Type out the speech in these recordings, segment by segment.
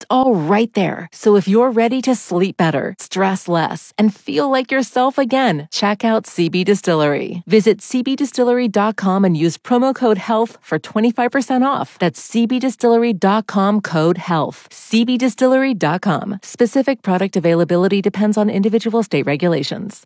all right there. So if you're ready to sleep better, stress less, and feel like yourself again, check out CB Distillery. Visit cbdistillery.com and use promo code HEALTH for 25% off. That's cbdistillery.com, code HEALTH. cbdistillery.com. Specific product availability depends on individual state regulations.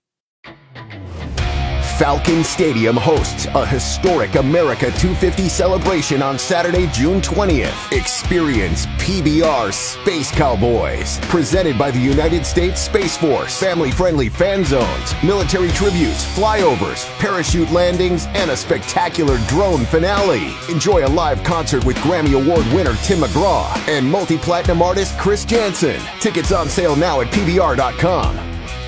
Falcon Stadium hosts a historic America 250 celebration on Saturday, June 20th. Experience PBR Space Cowboys, presented by the United States Space Force. Family-friendly fan zones, military tributes, flyovers, parachute landings, and a spectacular drone finale. Enjoy a live concert with Grammy Award winner Tim McGraw and multi-platinum artist Chris Janson. Tickets on sale now at PBR.com.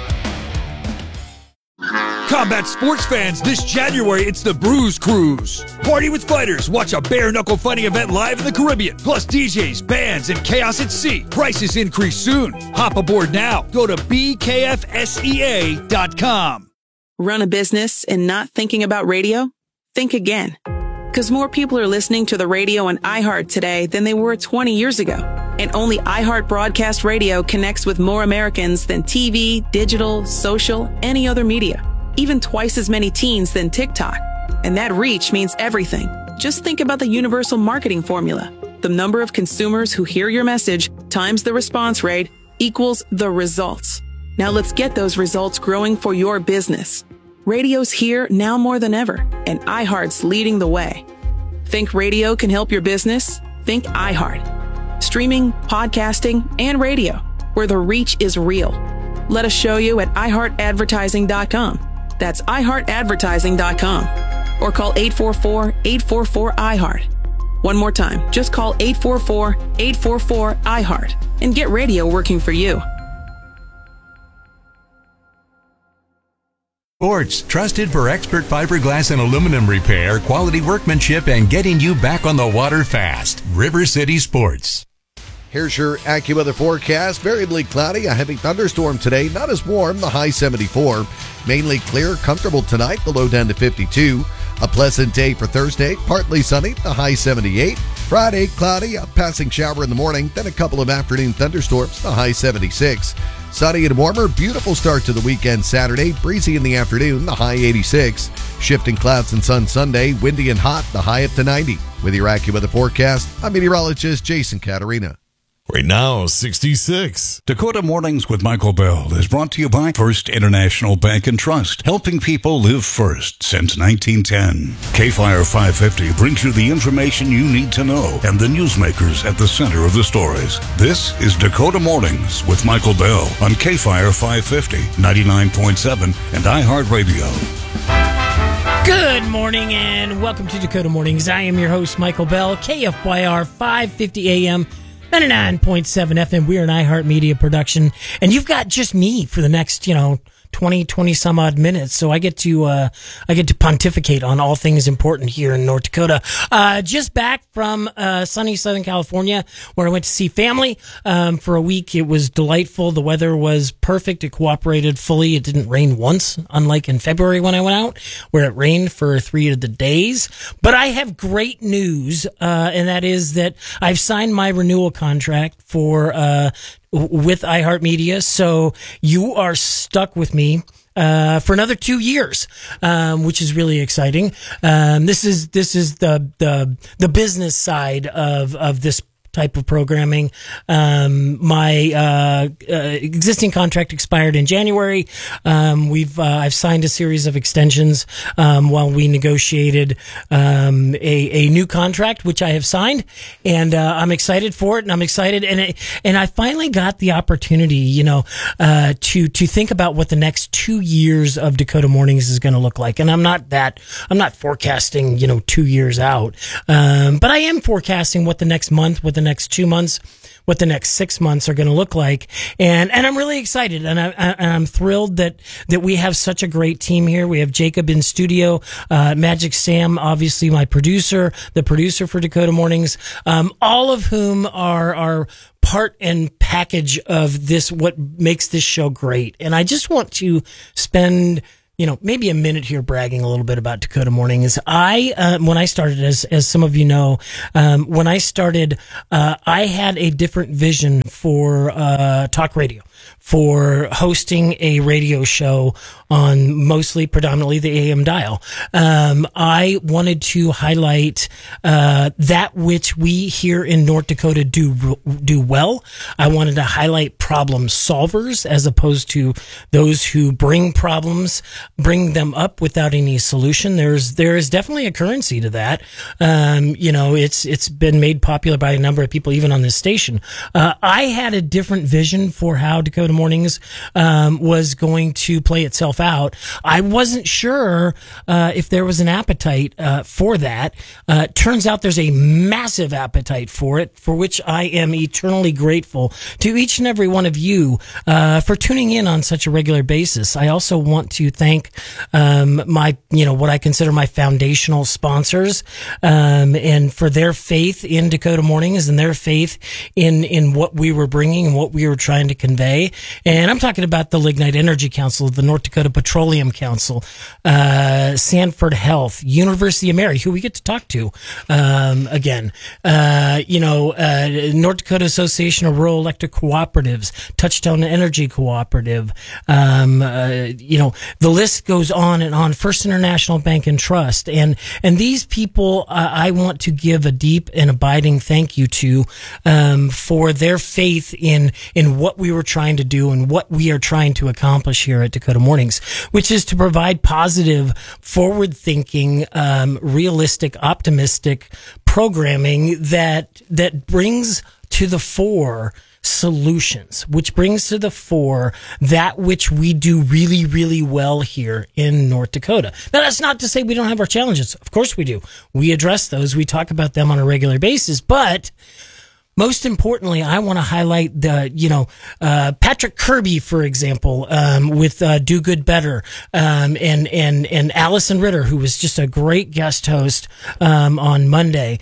Combat sports fans, this January, it's the Bruise Cruise. Party with fighters, watch a bare-knuckle fighting event live in the Caribbean, plus DJs, bands, and chaos at sea. Prices increase soon. Hop aboard now. Go to bkfsea.com. Run a business and not thinking about radio? Think again. Because more people are listening to the radio on iHeart today than they were 20 years ago. And only iHeart Broadcast Radio connects with more Americans than TV, digital, social, any other media. Even twice as many teens than TikTok. And that reach means everything. Just think about the universal marketing formula. The number of consumers who hear your message times the response rate equals the results. Now let's get those results growing for your business. Radio's here now more than ever, and iHeart's leading the way. Think radio can help your business? Think iHeart. Streaming, podcasting, and radio, where the reach is real. Let us show you at iHeartAdvertising.com. That's iHeartAdvertising.com. Or call 844-844-iHeart. One more time, just call 844-844-iHeart and get radio working for you. Sports, trusted for expert fiberglass and aluminum repair, quality workmanship, and getting you back on the water fast. River City Sports. Here's your AccuWeather forecast. Variably cloudy, a heavy thunderstorm today. Not as warm, the high 74. Mainly clear, comfortable tonight, the low down to 52. A pleasant day for Thursday, partly sunny, the high 78. Friday, cloudy, a passing shower in the morning, then a couple of afternoon thunderstorms, the high 76. Sunny and warmer, beautiful start to the weekend Saturday, breezy in the afternoon, the high 86. Shifting clouds and sun Sunday, windy and hot, the high up to 90. With your AccuWeather forecast, I'm meteorologist Jason Caterina. Right now, 66. Dakota Mornings with Michael Bell is brought to you by First International Bank and Trust, helping people live first since 1910. K-Fire 550 brings you the information you need to know and the newsmakers at the center of the stories. This is Dakota Mornings with Michael Bell on K-Fire 550, 99.7, and iHeartRadio. Good morning and welcome to Dakota Mornings. I am your host, Michael Bell, KFYR 550 AM. 99.7 FM. We're an iHeartMedia production, and you've got just me for the next, 20 some odd minutes. So I get to pontificate on all things important here in North Dakota. Just back from sunny Southern California, where I went to see family for a week. It was delightful. The weather was perfect. It cooperated fully. It didn't rain once, unlike in February when I went out, where it rained for 3 of the days. But I have great news, and that is that I've signed my renewal contract with iHeartMedia, so you are stuck with me for another 2 years, which is really exciting. This is the business side of this type of programming. My existing contract expired in January. I've signed a series of extensions while we negotiated a new contract, which I have signed, and I'm excited for it. And I'm excited, and I finally got the opportunity, to think about what the next 2 years of Dakota Mornings is going to look like. And I'm not forecasting 2 years out, but I am forecasting what the next month, what the next 2 months, what the next 6 months are going to look like. And I'm really excited, and I'm thrilled that we have such a great team here. We have Jacob in studio, Magic Sam, obviously my producer, the producer for Dakota Mornings, all of whom are part and package of this, what makes this show great. And I just want to spend maybe a minute here bragging a little bit about Dakota Mornings. When I started, as some of you know, when I started, I had a different vision for talk radio, for hosting a radio show on predominantly the AM dial. I wanted to highlight that which we here in North Dakota do well. I wanted to highlight problem solvers as opposed to those who bring them up without any solution. There is definitely a currency to that. It's been made popular by a number of people, even on this station. I had a different vision for how Dakota Mornings was going to play itself out. I wasn't sure if there was an appetite for that. Turns out there's a massive appetite for it, for which I am eternally grateful to each and every one of you for tuning in on such a regular basis. I also want to thank what I consider my foundational sponsors, and for their faith in Dakota Mornings and their faith in what we were bringing and what we were trying to convey. And I'm talking about the Lignite Energy Council, the North Dakota Petroleum Council, Sanford Health, University of Mary, who we get to talk to again. North Dakota Association of Rural Electric Cooperatives, Touchstone Energy Cooperative. The list goes on and on. First International Bank and Trust, and these people I want to give a deep and abiding thank you to for their faith in what we were trying to do and what we are trying to accomplish here at Dakota Mornings, which is to provide positive, forward-thinking, realistic, optimistic programming that brings to the fore solutions, which brings to the fore that which we do really, really well here in North Dakota. Now, that's not to say we don't have our challenges. Of course we do. We address those. We talk about them on a regular basis, but most importantly, I want to highlight Patrick Kirby, for example, with Do Good Better, and Allison Ritter, who was just a great guest host on Monday.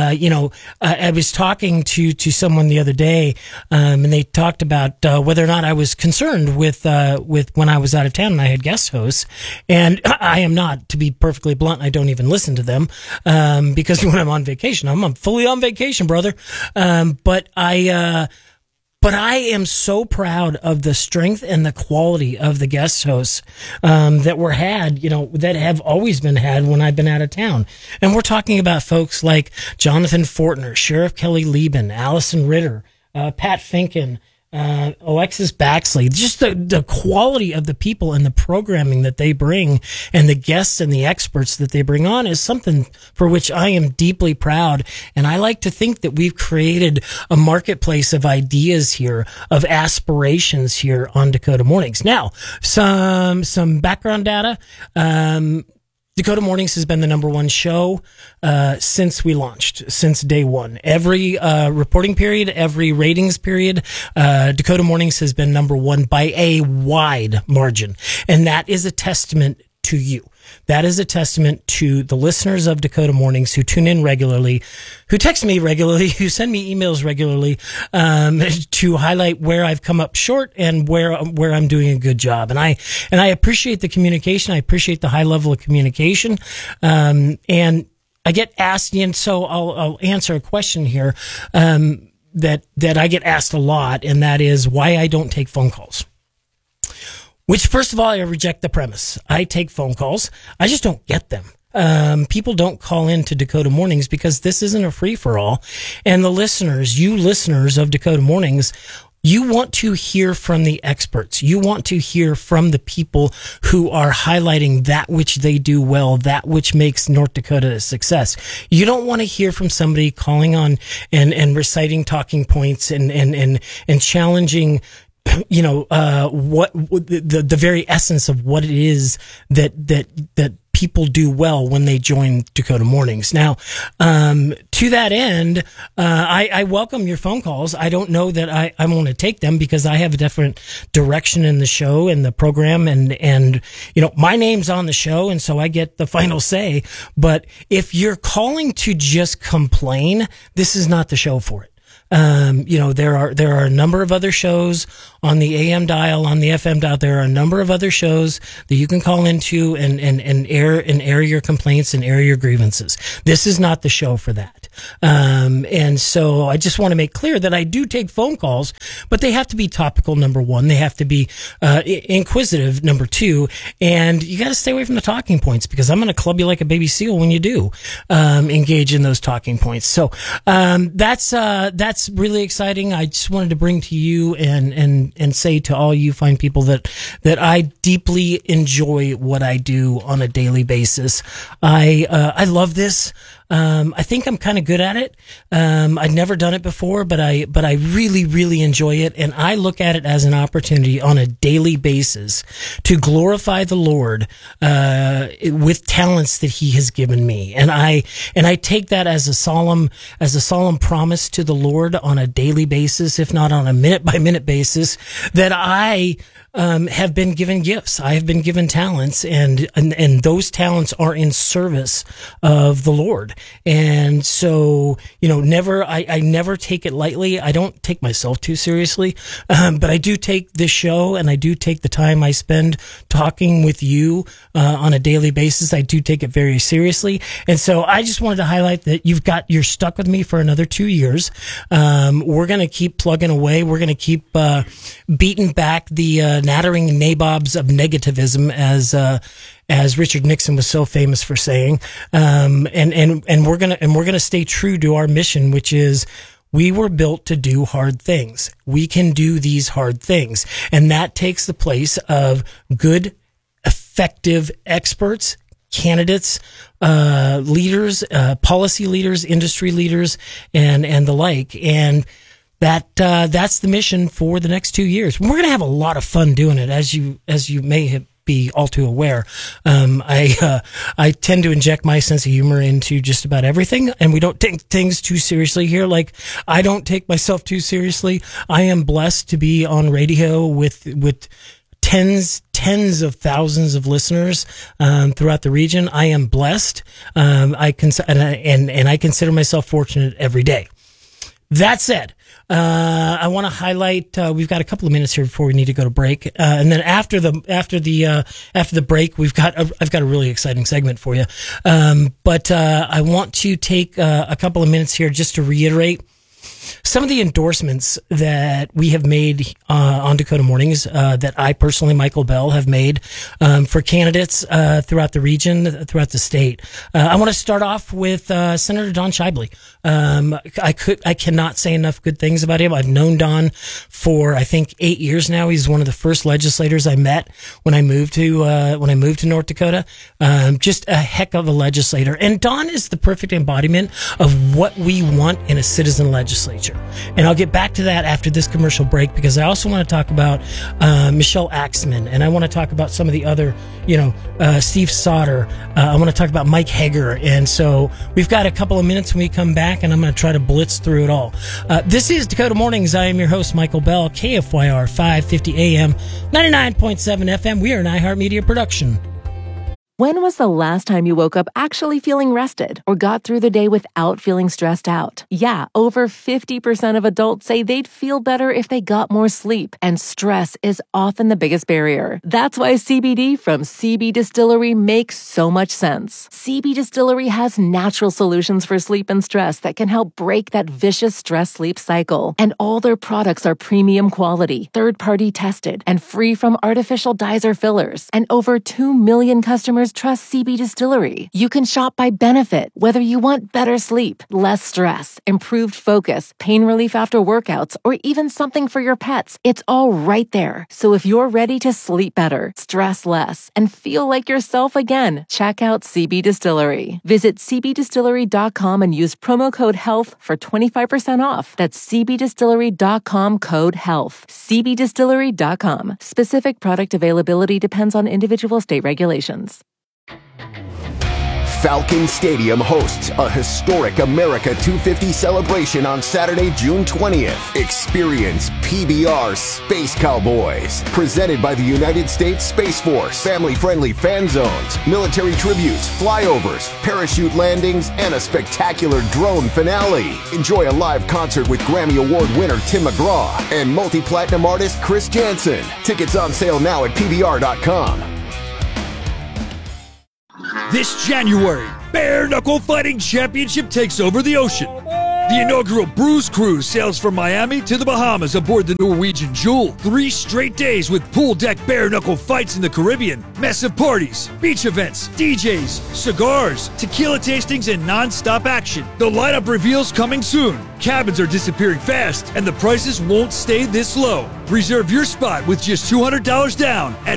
I was talking to someone the other day, and they talked about whether or not I was concerned with when I was out of town and I had guest hosts, and I am not. To be perfectly blunt, I don't even listen to them because when I'm on vacation, I'm fully on vacation, brother. But I am so proud of the strength and the quality of the guest hosts that were had, that have always been had when I've been out of town. And we're talking about folks like Jonathan Fortner, Sheriff Kelly Lieben, Allison Ritter, Pat Finken, Alexis Baxley. Just the quality of the people and the programming that they bring and the guests and the experts that they bring on is something for which I am deeply proud. And I like to think that we've created a marketplace of ideas here, of aspirations here on Dakota Mornings. Now, some background data. Dakota Mornings has been the number one show since we launched, since day one. Every reporting period, every ratings period, Dakota Mornings has been number one by a wide margin. And that is a testament to you. That is a testament to the listeners of Dakota Mornings who tune in regularly, who text me regularly, who send me emails regularly, to highlight where I've come up short and where I'm doing a good job. And I appreciate the communication. I appreciate the high level of communication. And I get asked, and so I'll answer a question here, that I get asked a lot, and that is why I don't take phone calls. Which, first of all, I reject the premise. I take phone calls. I just don't get them. People don't call in to Dakota Mornings because this isn't a free-for-all. And the listeners, you listeners of Dakota Mornings, you want to hear from the experts. You want to hear from the people who are highlighting that which they do well, that which makes North Dakota a success. You don't want to hear from somebody calling on and reciting talking points and challenging what the very essence of what it is that people do well when they join Dakota Mornings. Now, to that end, I welcome your phone calls. I don't know that I want to take them because I have a different direction in the show and the program, and my name's on the show, and so I get the final say. But if you're calling to just complain, this is not the show for it. There are a number of other shows on the AM dial, on the FM dial. There are a number of other shows that you can call into and air your complaints and air your grievances. This is not the show for that. And so I just want to make clear that I do take phone calls, but they have to be topical, number one. They have to be inquisitive, number two. And you got to stay away from the talking points, because I'm going to club you like a baby seal when you do engage in those talking points. So that's really exciting. I just wanted to bring to you and say to all you fine people that I deeply enjoy what I do on a daily basis. I love this. I think I'm kind of good at it. I'd never done it before, but I really, really enjoy it. And I look at it as an opportunity on a daily basis to glorify the Lord, with talents that He has given me. And I take that as a solemn promise to the Lord on a daily basis, if not on a minute by minute basis, that I have been given gifts. I have been given talents, and those talents are in service of the Lord. And so, I never take it lightly. I don't take myself too seriously, but I do take this show, and I do take the time I spend talking with you on a daily basis. I do take it very seriously. And so I just wanted to highlight that you're stuck with me for another 2 years. We're going to keep plugging away. We're going to keep beating back the nattering nabobs of negativism, as Richard Nixon was so famous for saying. And we're gonna stay true to our mission, which is we were built to do hard things. We can do these hard things, and that takes the place of good, effective experts, candidates, leaders, policy leaders, industry leaders, and the like. And that's the mission for the next 2 years. We're going to have a lot of fun doing it, as you may be all too aware. I tend to inject my sense of humor into just about everything, and we don't take things too seriously here. Like, I don't take myself too seriously. I am blessed to be on radio with tens of thousands of listeners throughout the region. I am blessed. I consider myself fortunate every day. That said, I want to highlight. We've got a couple of minutes here before we need to go to break, and then after the break, I've got a really exciting segment for you. But I want to take a couple of minutes here just to reiterate some of the endorsements that we have made on Dakota Mornings, that I personally, Michael Bell, have made for candidates throughout the region, throughout the state. I want to start off with Senator Don Shibley. I cannot say enough good things about him. I've known Don for, I think, 8 years now. He's one of the first legislators I met when I moved to North Dakota. Just a heck of a legislator. And Don is the perfect embodiment of what we want in a citizen legislature. And I'll get back to that after this commercial break, because I also want to talk about Michelle Axman, and I want to talk about some of the other, Steve Sauter. I want to talk about Mike Hager. And so we've got a couple of minutes when we come back, and I'm going to try to blitz through it all. This is Dakota Mornings. I am your host, Michael Bell, KFYR 550 AM, 99.7 FM. We are an iHeartMedia production. When was the last time you woke up actually feeling rested or got through the day without feeling stressed out? Yeah, over 50% of adults say they'd feel better if they got more sleep, and stress is often the biggest barrier. That's why CBD from CB Distillery makes so much sense. CB Distillery has natural solutions for sleep and stress that can help break that vicious stress-sleep cycle. And all their products are premium quality, third-party tested, and free from artificial dyes or fillers. And over 2 million customers trust CB Distillery. You can shop by benefit, whether you want better sleep, less stress, improved focus, pain relief after workouts, or even something for your pets. It's all right there. So if you're ready to sleep better, stress less, and feel like yourself again, check out CB Distillery. Visit cbdistillery.com and use promo code HEALTH for 25% off. That's cbdistillery.com, code HEALTH. cbdistillery.com. Specific product availability depends on individual state regulations. Falcon Stadium hosts a historic America 250 celebration on Saturday, June 20th. Experience PBR Space Cowboys, presented by the United States Space Force. Family-friendly fan zones, military tributes, flyovers, parachute landings, and a spectacular drone finale. Enjoy a live concert with Grammy Award winner Tim McGraw and multi-platinum artist Chris Jansen. Tickets on sale now at PBR.com. This January, Bare Knuckle Fighting Championship takes over the ocean. The inaugural Bruise Cruise sails from Miami to the Bahamas aboard the Norwegian Jewel. 3 straight days with pool deck bare knuckle fights in the Caribbean, massive parties, beach events, DJs, cigars, tequila tastings, and non-stop action. The lineup reveals coming soon. Cabins are disappearing fast, and the prices won't stay this low. Reserve your spot with just $200 down at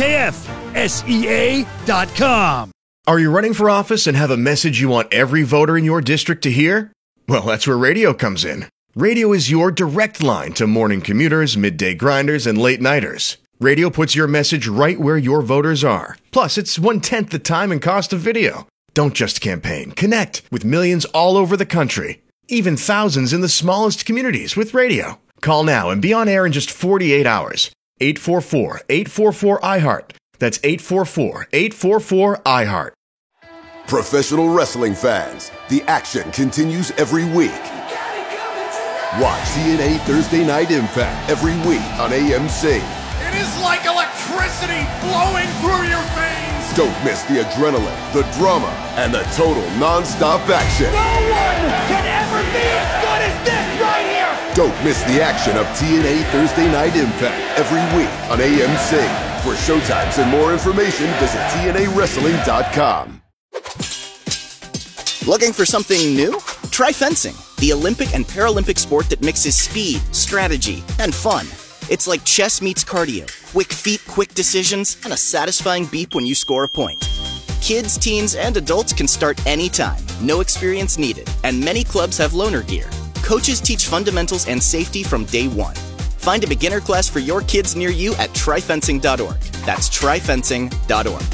BKFSEA.com. Are you running for office and have a message you want every voter in your district to hear? Well, that's where radio comes in. Radio is your direct line to morning commuters, midday grinders, and late nighters. Radio puts your message right where your voters are. Plus, it's 1/10 the time and cost of video. Don't just campaign. Connect with millions all over the country. Even thousands in the smallest communities with radio. Call now and be on air in just 48 hours. 844-844-iHeart. That's 844-844-iHeart. Professional wrestling fans, the action continues every week. Watch TNA Thursday Night Impact every week on AMC. It is like electricity flowing through your veins. Don't miss the adrenaline, the drama, and the total non-stop action. No one can ever be as good as this right here. Don't miss the action of TNA Thursday Night Impact every week on AMC. For showtimes and more information, visit TNAWrestling.com. Looking for something new? Try fencing, the Olympic and Paralympic sport that mixes speed, strategy, and fun. It's like chess meets cardio, quick feet, quick decisions, and a satisfying beep when you score a point. Kids, teens, and adults can start anytime, no experience needed, and many clubs have loaner gear. Coaches teach fundamentals and safety from day one. Find a beginner class for your kids near you at tryfencing.org. That's tryfencing.org.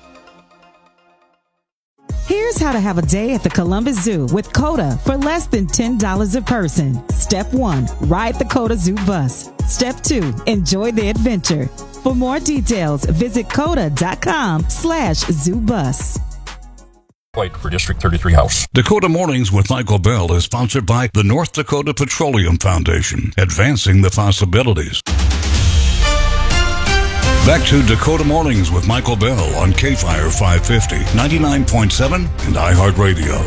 Here's how to have a day at the Columbus Zoo with COTA for less than $10 a person. Step 1, ride the COTA Zoo bus. Step 2, enjoy the adventure. For more details, visit COTA.com/ZooBus. For District 33 House. Dakota Mornings with Michael Bell is sponsored by the North Dakota Petroleum Foundation, advancing the possibilities. Back to Dakota Mornings with Michael Bell on KFIRE 550, 99.7, and iHeartRadio.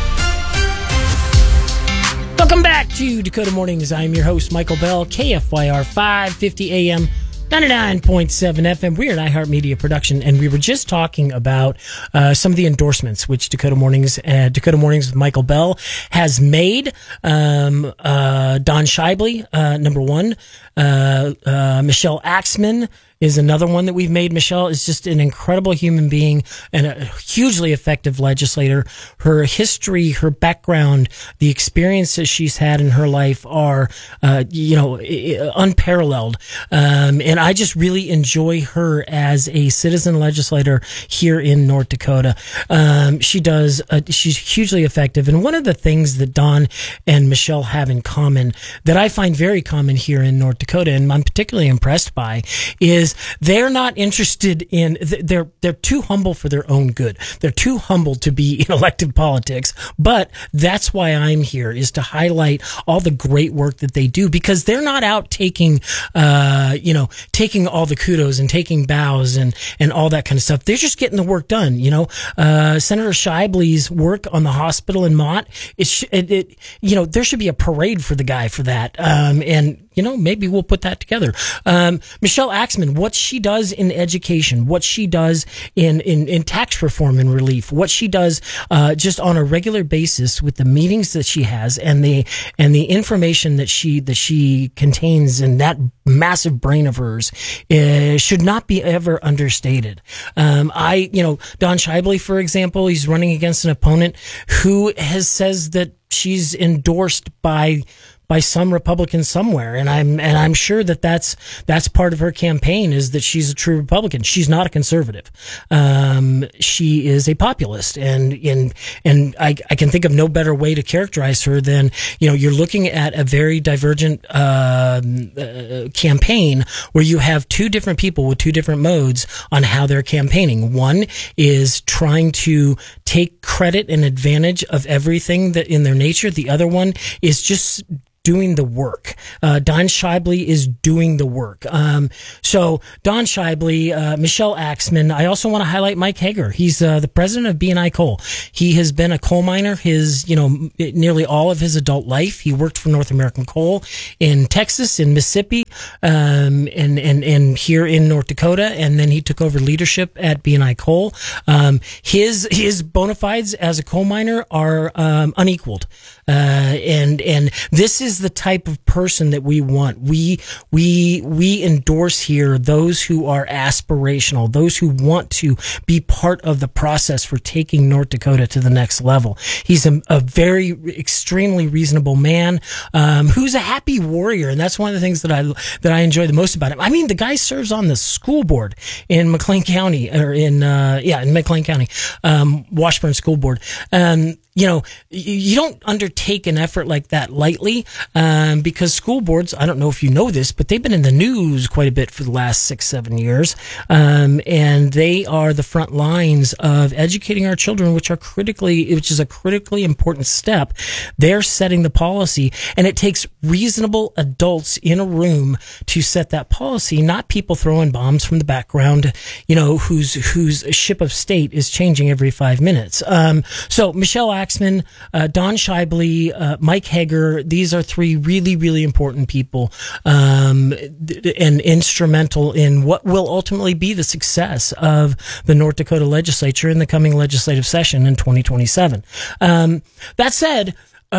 Welcome back to Dakota Mornings. I'm your host, Michael Bell, KFYR 550 AM, 99.7 FM. We're an iHeartMedia production, and we were just talking about some of the endorsements which Dakota Mornings with Michael Bell has made. Don Scheibele, number one. Michelle Axman is another one that we've made. Michelle is just an incredible human being and a hugely effective legislator. Her history, her background, the experiences she's had in her life are, unparalleled. And I just really enjoy her as a citizen legislator here in North Dakota. She's hugely effective. And one of the things that Don and Michelle have in common that I find very common here in North Dakota, and I'm particularly impressed by, is they're not interested in, they're too humble for their own good. They're too humble to be in elected politics, but that's why I'm here, is to highlight all the great work that they do, because they're not out taking all the kudos and taking bows and all that kind of stuff. They're just getting the work done. Senator Scheibele's work on the hospital in Mott, there should be a parade for the guy for that. Maybe we'll put that together. Michelle Axman, what she does in education, what she does in tax reform and relief, what she does just on a regular basis with the meetings that she has and the information that she contains in that massive brain of hers should not be ever understated. Don Scheibele, for example, he's running against an opponent who says that she's endorsed by by some Republican somewhere, and I'm sure that's part of her campaign, is that she's a true Republican. She's not a conservative. She is a populist, and I can think of no better way to characterize her than, you're looking at a very divergent campaign where you have two different people with two different modes on how they're campaigning. One is trying to take credit and advantage of everything that in their nature. The other one is just doing the work. Don Scheibele is doing the work. So Don Scheibele, Michelle Axman. I also want to highlight Mike Hager. He's the president of B&I Coal. He has been a coal miner nearly all of his adult life. He worked for North American Coal in Texas, in Mississippi, and here in North Dakota, and then he took over leadership at B&I Coal. His bona fides as a coal miner are unequaled. And this is the type of person that we want. We endorse here those who are aspirational, those who want to be part of the process for taking North Dakota to the next level. He's a very extremely reasonable man, who's a happy warrior. And that's one of the things that I enjoy the most about him. I mean, the guy serves on the school board in McLean County, or in McLean County, Washburn School Board. You don't undertake an effort like that lightly, because school boards, I don't know if you know this, but they've been in the news quite a bit for the last 6-7 years. And they are the front lines of educating our children, which is a critically important step. They're setting the policy, and it takes reasonable adults in a room to set that policy, not people throwing bombs from the background, whose ship of state is changing every 5 minutes. So Michelle Axman, Don Scheibele, Mike Hager, these are three really, really important people, and instrumental in what will ultimately be the success of the North Dakota legislature in the coming legislative session in 2027. That said,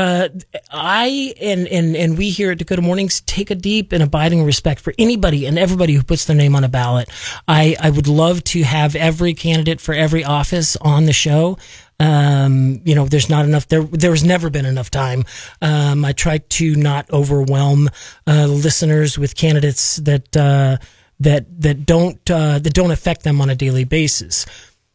I and we here at Dakota Mornings take a deep and abiding respect for anybody and everybody who puts their name on a ballot. I would love to have every candidate for every office on the show. There's not enough. There was never been enough time. I try to not overwhelm listeners with candidates that don't affect them on a daily basis.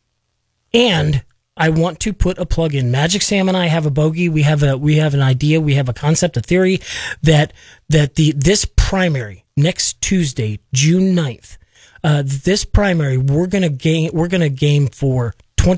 And I want to put a plug in. Magic Sam and I have a bogey. We have an idea. We have a concept, a theory that this primary next Tuesday, June 9th, this primary, we're going to game for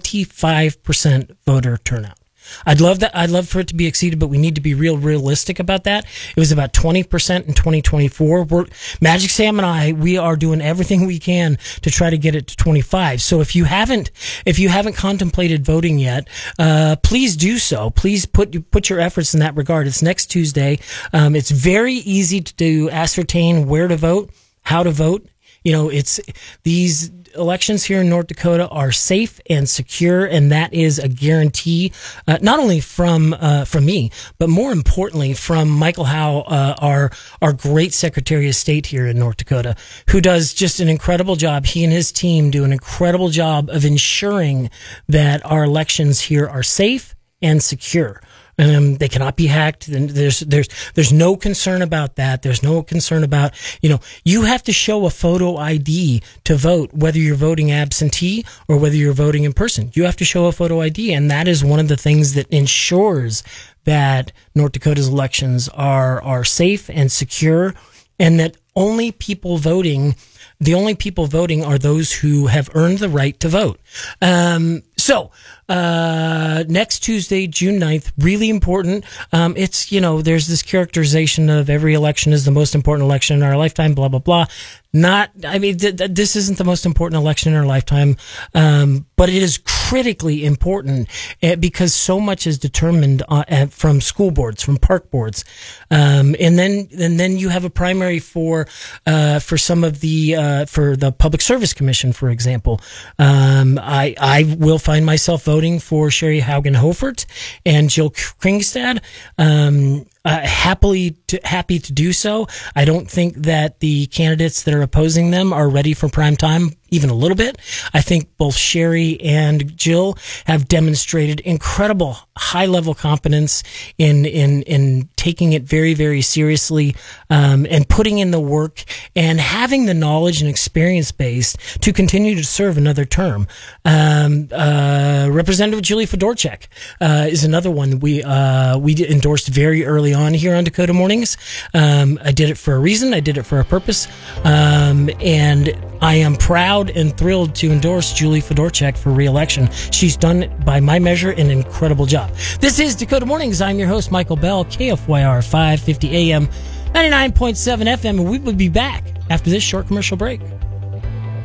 25% voter turnout. I'd love for it to be exceeded, but we need to be realistic about that. It was about 20% in 2024. Magic Sam and we are doing everything we can to try to get it to 25. So if you haven't contemplated voting yet, please do so. Please put your efforts in that regard. It's next Tuesday. It's very easy to ascertain where to vote, how to vote. It's these elections here in North Dakota are safe and secure, and that is a guarantee, not only from me, but more importantly from Michael Howe, our great Secretary of State here in North Dakota, who does just an incredible job. He and his team do an incredible job of ensuring that our elections here are safe and secure. They cannot be hacked. There's no concern about that. There's no concern about, you have to show a photo ID to vote, whether you're voting absentee or whether you're voting in person. You have to show a photo ID, and that is one of the things that ensures that North Dakota's elections are safe and secure, and that the only people voting are those who have earned the right to vote. So next Tuesday, June 9th, really important. It's, there's this characterization of every election is the most important election in our lifetime, blah, blah, blah. This isn't the most important election in our lifetime, but it is critically important because so much is determined from school boards, from park boards, and then you have a primary for some of for the Public Service Commission, for example. I will find myself voting for Sherry Haugen-Hofert and Jill Kringstad. happy to do so. I don't think that the candidates that are opposing them are ready for prime time even a little bit. I think both Sherry and Jill have demonstrated incredible high-level competence in taking it very, very seriously, and putting in the work and having the knowledge and experience base to continue to serve another term. Representative Julie Fedorchak is another one we endorsed very early on here on Dakota Mornings. I did it for a reason. I did it for a purpose. And I am proud and thrilled to endorse Julie Fedorchak for re-election. She's done, by my measure, an incredible job. This is Dakota Mornings. I'm your host, Michael Bell, KFYR 550 AM, 99.7 FM, and we will be back after this short commercial break.